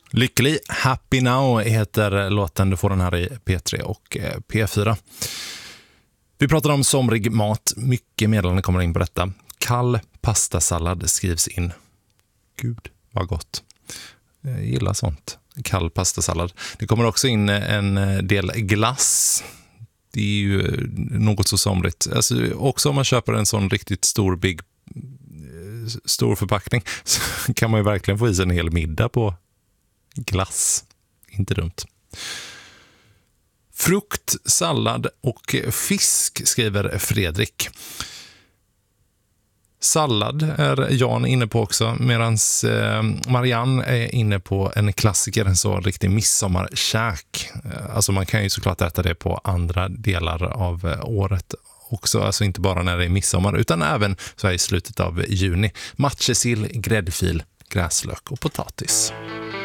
Lycklig, Happy Now heter låten. Du får den här i P3 och P4. Vi pratar om somrig mat. Mycket meddelande kommer in på detta. Kall pastasallad skrivs in. Gud, vad gott. Jag gillar sånt. Kall pastasallad. Det kommer också in en del glass. Det är ju något så somrigt. Alltså, också om man köper en sån riktigt stor förpackning så kan man ju verkligen få i sig en hel middag på glass. Inte dumt. Frukt, sallad och fisk skriver Fredrik. Sallad är Jan inne på också, medan Marianne är inne på en klassiker, en så riktig midsommarkäk. Alltså man kan ju såklart äta det på andra delar av året också, alltså inte bara när det är midsommar utan även så här i slutet av juni. Matjessill, gräddfil, gräslök och potatis.